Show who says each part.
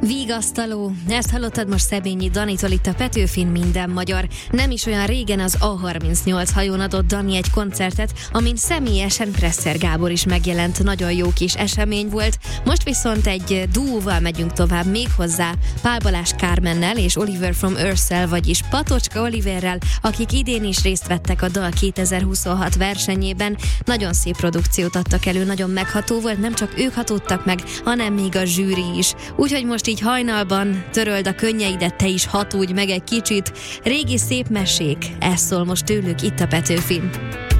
Speaker 1: Vigasztaló. Ezt hallottad most Szebényi Danitól itt a Petőfin Minden Magyar. Nem is olyan régen az A38 hajón adott Dani egy koncertet, amin személyesen Presser Gábor is megjelent. Nagyon jó kis esemény volt. Most viszont egy duóval megyünk tovább, méghozzá Pál Balázs Kármennel és Oliver from Earth-szel, vagyis Patocska Oliverrel, akik idén is részt vettek a Dal 2026 versenyében. Nagyon szép produkciót adtak elő, nagyon megható volt, nem csak ők hatódtak meg, hanem még a zsűri is. Úgyhogy most így hajnalban töröld a könnyeidet, te is hatódj meg egy kicsit. Régi szép mesék, ez szól most tőlük itt a Petőfin.